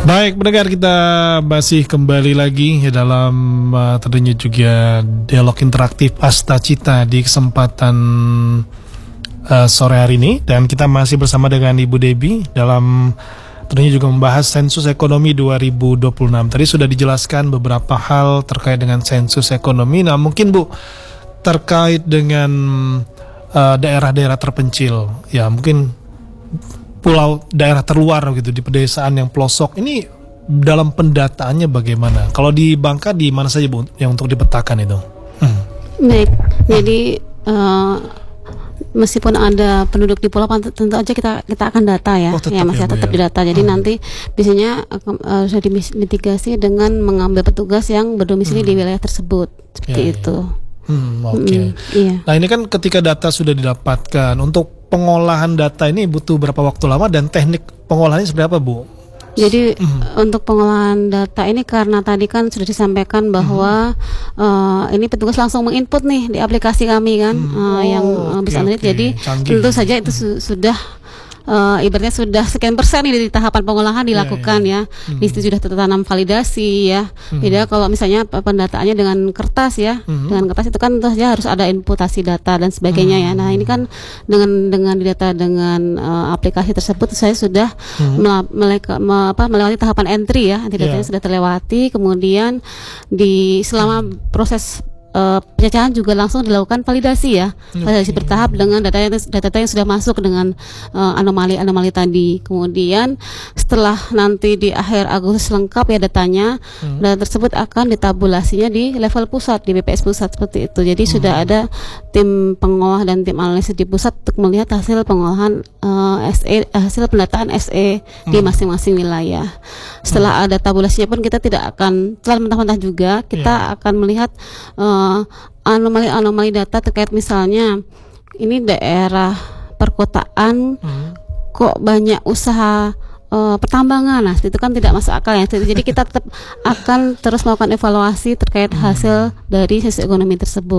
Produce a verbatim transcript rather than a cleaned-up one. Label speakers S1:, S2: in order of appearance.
S1: Baik, pendengar, kita masih kembali lagi dalam uh, tentunya juga dialog interaktif Asta Cita di kesempatan uh, sore hari ini, dan kita masih bersama dengan Ibu Debbie dalam tentunya juga membahas sensus ekonomi dua ribu dua puluh enam. Tadi sudah dijelaskan beberapa hal terkait dengan sensus ekonomi. Nah, mungkin Bu, terkait dengan uh, daerah-daerah terpencil, ya mungkin pulau daerah terluar gitu di pedesaan yang pelosok ini dalam pendataannya bagaimana? Kalau di Bangka di mana saja Bu yang untuk dipetakan itu? Hmm.
S2: Baik, jadi uh, meskipun ada penduduk di pulau, tentu aja kita kita akan data ya, oh, ya masih ya, tetap ya. didata. Jadi hmm. nanti biasanya uh, sudah dimitigasi dengan mengambil petugas yang berdomisili hmm. di wilayah tersebut, seperti ya, itu. Ya.
S1: Hmm, Oke. Okay.
S2: Hmm, iya.
S1: Nah, ini kan ketika data sudah didapatkan, untuk pengolahan data ini butuh berapa waktu lama dan teknik pengolahannya seperti apa, Bu?
S2: Jadi mm-hmm. untuk pengolahan data ini, karena tadi kan sudah disampaikan bahwa mm-hmm. uh, ini petugas langsung menginput nih di aplikasi kami kan, mm-hmm. uh, yang uh, bisa okay, okay. Jadi Canggih. tentu saja itu mm-hmm. su- sudah Uh, ibaratnya sudah sekian persen nih di tahapan pengolahan dilakukan yeah, yeah. ya. Hmm. Di situ sudah tertanam validasi ya. Hmm. Beda kalau misalnya pendataannya dengan kertas ya. Hmm. Dengan kertas itu kan tentu saja harus ada inputasi data dan sebagainya hmm. ya. Nah, ini kan dengan dengan didata dengan uh, aplikasi tersebut, saya sudah hmm. meleka, me, apa, melewati tahapan entry ya. Datanya yeah. sudah terlewati, kemudian di selama hmm. proses Uh, pencacahan juga langsung dilakukan validasi ya, validasi okay. bertahap dengan data data yang sudah masuk dengan uh, anomali-anomali tadi. Kemudian setelah nanti di akhir Agustus lengkap ya datanya, hmm. data tersebut akan ditabulasinya di level pusat, di B P S pusat seperti itu. Jadi hmm. sudah ada tim pengolah dan tim analisis di pusat untuk melihat hasil pengolahan uh, S E, hasil pendataan S E hmm. di masing-masing wilayah. Setelah hmm. ada tabulasinya pun kita tidak akan setelah mentah-mentah juga, kita yeah. akan melihat uh, anomali-anomali data terkait misalnya ini daerah perkotaan hmm. kok banyak usaha uh, pertambangan. Nah, itu kan tidak masuk akal ya. Jadi kita tetap akan terus melakukan evaluasi terkait hasil dari sensus ekonomi tersebut.